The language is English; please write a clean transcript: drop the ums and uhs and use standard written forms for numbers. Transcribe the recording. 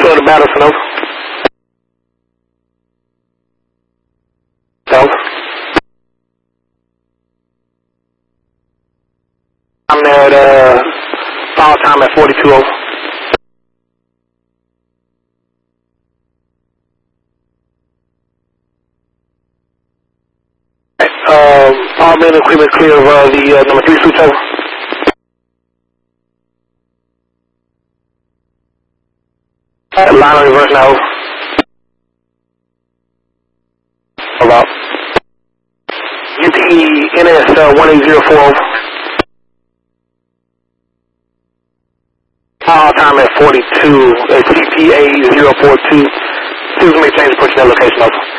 Florida Madison, over. Over. I'm there at, fall time at 42, over. All men equipment clear of the number 3 suits, over. Line on reverse now, over. About. UP NS 1804, over. All time at 42, CPA 042. Please make change approaching that location, over.